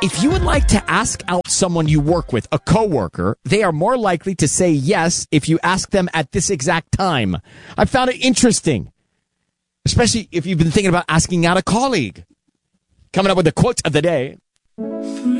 If you would like to ask out someone you work with, a coworker, they are more likely to say yes if you ask them at this exact time. I found it interesting, especially if you've been thinking about asking out a colleague. Coming up with the quote of the day.